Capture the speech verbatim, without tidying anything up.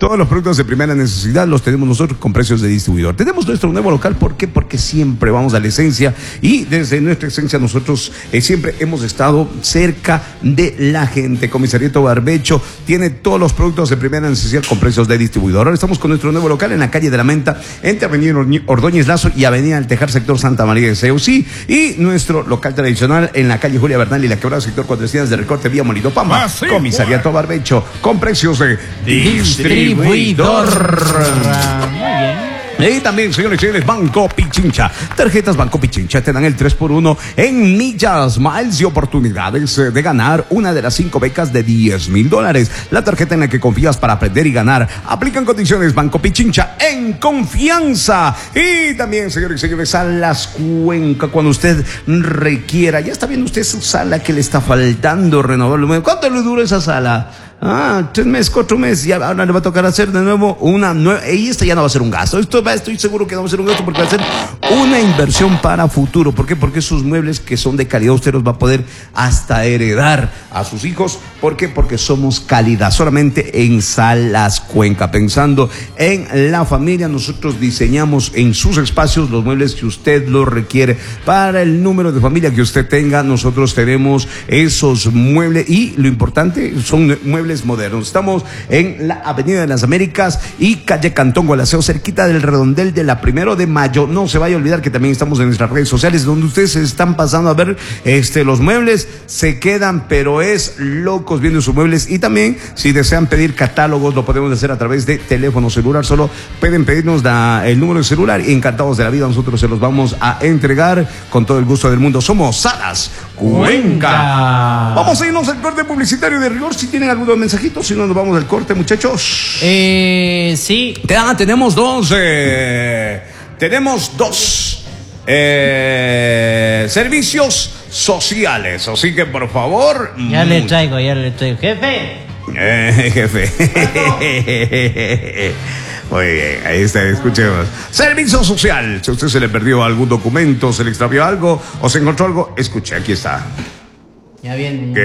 Todos los productos de primera necesidad los tenemos nosotros con precios de distribuidor. Tenemos nuestro nuevo local, ¿por qué? Porque siempre vamos a la esencia y desde nuestra esencia nosotros eh, siempre hemos estado cerca de la gente. Comisariato Barbecho tiene todos los productos de primera necesidad con precios de distribuidor. Ahora estamos con nuestro nuevo local en la calle de la Menta, entre Avenida Ordóñez Lazo y Avenida El Tejar, sector Santa María de Ceutí, y nuestro local tradicional en la calle Julia Bernal y la Quebrada, sector Cuatro Esquinas de Recorte, vía Molino Pamba. Ah, sí, Comisariato pues. Barbecho con precios de distribuidor. Muy bien. Y también, señores y señores, Banco Pichincha. Tarjetas Banco Pichincha te dan el tres por uno en millas, miles y oportunidades de ganar una de las cinco becas de diez mil dólares. La tarjeta en la que confías para aprender y ganar. Aplican condiciones Banco Pichincha en confianza. Y también, señores y señores, Salas Cuenca, cuando usted requiera. Ya está viendo usted su sala que le está faltando renovar. ¿Cuánto le dura esa sala? Ah, tres meses, cuatro meses, ya ahora le va a tocar hacer de nuevo una nueva, y esta ya no va a ser un gasto, esto va, estoy seguro que no va a ser un gasto porque va a ser una inversión para futuro. ¿Por qué? Porque esos muebles que son de calidad usted los va a poder hasta heredar a sus hijos. ¿Por qué? Porque somos calidad, solamente en Salas Cuenca, pensando en la familia. Nosotros diseñamos en sus espacios los muebles que usted los requiere para el número de familia que usted tenga. Nosotros tenemos esos muebles y lo importante son muebles modernos. Estamos en la Avenida de las Américas y calle Cantón Gualaceo, cerquita del redondel de la Primero de Mayo. No se vaya a olvidar que también estamos en nuestras redes sociales, donde ustedes se están pasando a ver este los muebles, se quedan pero es locos viendo sus muebles. Y también si desean pedir catálogos lo podemos hacer a través de teléfono celular. Solo pueden pedirnos la, el número de celular y encantados de la vida nosotros se los vamos a entregar con todo el gusto del mundo. Somos Salas Cuenca. Vamos a irnos al corte publicitario de rigor. Si tienen algunos mensajitos, si no nos vamos al corte, muchachos. Eh, sí. Ah, tenemos dos. Eh, tenemos dos eh, servicios sociales. Así que, por favor. Ya le traigo, ya le traigo. Jefe. Eh, jefe. Muy bien, ahí está, escuchemos. Servicio social. Si a usted se le perdió algún documento, se le extravió algo o se encontró algo, escuche, aquí está. Ya viene.